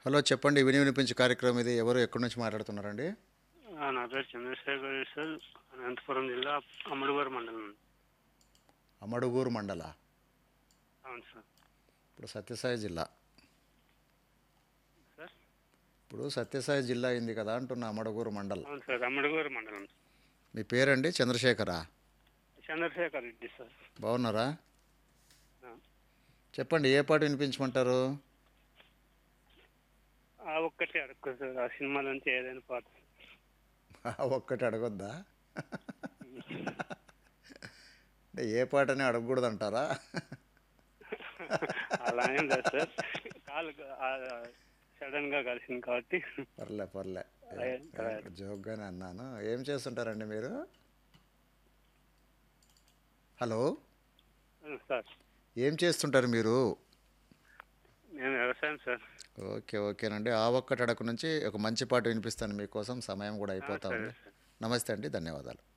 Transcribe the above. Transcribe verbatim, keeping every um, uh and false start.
Hello చెప్పండి. విని వినిపించే కార్యక్రమం ఇది. ఎవరు ఎక్కడి నుంచి మాట్లాడుతున్నారండి? ఆ! నా పేరు చంద్రశేఖర్ సార్. అనంతపురం జిల్లా అమడుగూరు మండలం. అమడుగూరు మండల. అవును సార్. ఇప్పుడు సత్యసాయి జిల్లా. సార్? ఇప్పుడు సత్యసాయి జిల్లా అయింది కదా అంటున్న అమడుగూరు మండల్. అవును సార్. అమడుగూరు మండలం. మీ పేరండి? చంద్రశేఖరా? చంద్రశేఖర్ రెడ్డి సార్. బాగున్నారా? ఆ! చెప్పండి, ఏ పాట వినిపించమంటారు? ఆ ఒక్కటే అడుక్కో సార్. ఆ సినిమాలోంచి ఏదైనా పాట. ఆ ఒక్కటి అడగొద్దా? అంటే ఏ పాటని అడగకూడదు అంటారా? అలా ఏం లేదు సార్. కాలు సడన్గా కలిసింది కాబట్టి పర్లే పర్లే అలా జోక్గానే అన్నాను. ఏం చేస్తుంటారండి మీరు? Hello, sir. ఏం చేస్తుంటారు మీరు? నేను వ్యవసాయం సార్. ఓకే ఓకేనండి. ఆ ఒక్కటి అడగ నుంచి ఒక మంచి పాట వినిపిస్తాను మీకోసం. సమయం కూడా ఆ! అయిపోతా సరే ఉంది. సార్. నమస్తే అండి, ధన్యవాదాలు.